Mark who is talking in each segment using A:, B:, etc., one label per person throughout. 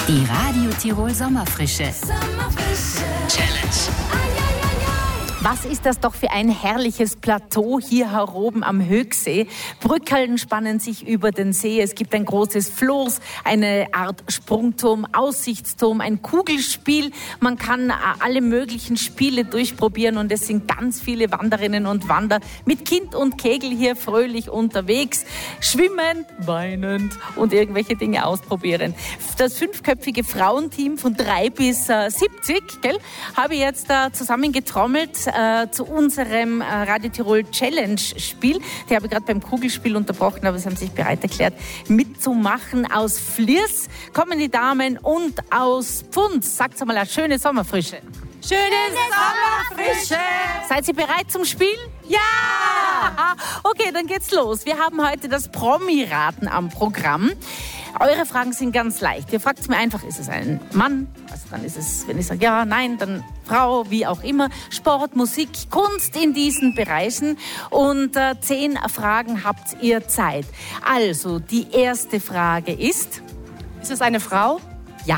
A: Die Radio Tirol Sommerfrische. Challenge.
B: Was ist das doch für ein herrliches Plateau hier heroben am Höchsee. Brückeln spannen sich über den See. Es gibt ein großes Floß, eine Art Sprungturm, Aussichtsturm, ein Kugelspiel. Man kann alle möglichen Spiele durchprobieren und es sind ganz viele Wanderinnen und Wanderer mit Kind und Kegel hier fröhlich unterwegs, schwimmend, weinend und irgendwelche Dinge ausprobieren. Das 5-köpfige Frauenteam von 3 bis 70, habe ich jetzt zusammengetrommelt zu unserem Radio Tirol Challenge Spiel. Die habe ich gerade beim Kugelspiel unterbrochen, aber sie haben sich bereit erklärt, mitzumachen. Aus Fliers kommen die Damen und aus Pfunds. Sagt's einmal, eine schöne Sommerfrische.
C: Schöne Sommerfrische!
B: Seid ihr bereit zum Spiel?
C: Ja!
B: Okay, dann geht's los. Wir haben heute das Promi-Raten am Programm. Eure Fragen sind ganz leicht. Ihr fragt mir einfach, ist es ein Mann? Also dann ist es, wenn ich sage ja, nein, dann Frau, wie auch immer. Sport, Musik, Kunst in diesen Bereichen. Und 10 Fragen habt ihr Zeit. Also, die erste Frage ist...
C: Ist es eine Frau?
B: Ja.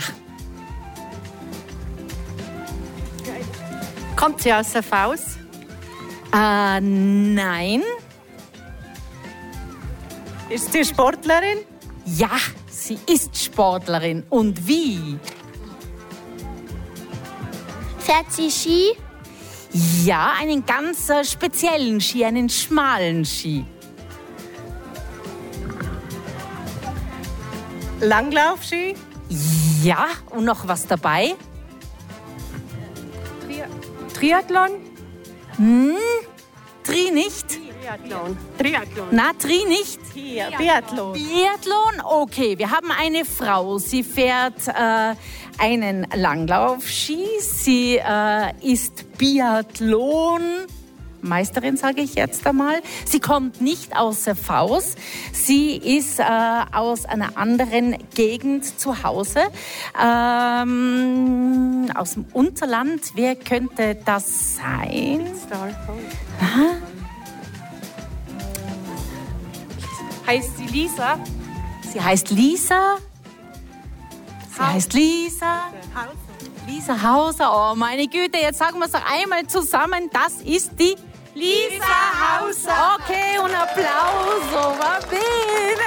C: Kommt sie aus der Faust?
B: Nein.
C: Ist sie Sportlerin?
B: Ja, sie ist Sportlerin. Und wie?
D: Fährt sie Ski?
B: Ja, einen ganz speziellen Ski, einen schmalen Ski.
C: Langlaufski?
B: Ja, und noch was dabei?
C: Triathlon?
B: Tri nicht?
C: Triathlon.
B: Na, Tri nicht?
C: Biathlon.
B: Biathlon? Okay, wir haben eine Frau. Sie fährt einen Langlaufski. Sie ist Biathlon-Meisterin, sage ich jetzt einmal. Sie kommt nicht aus der Faust. Sie ist aus einer anderen Gegend zu Hause. Aus dem Unterland. Wer könnte das sein?
C: Heißt sie Lisa?
B: Sie heißt Lisa. Lisa Hauser. Oh, meine Güte, jetzt sagen wir es doch einmal zusammen. Das ist die
C: Lisa Hauser.
B: Okay, un applauso, va bene.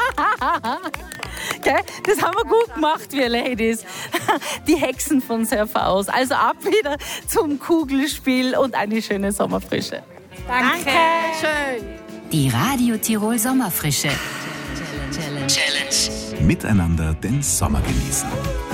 B: Okay, das haben wir gut gemacht, wir Ladies. Die Hexen von Surfaus. Also ab wieder zum Kugelspiel und eine schöne Sommerfrische.
C: Danke. Schön.
A: Die Radio Tirol Sommerfrische. Challenge.
E: Miteinander den Sommer genießen.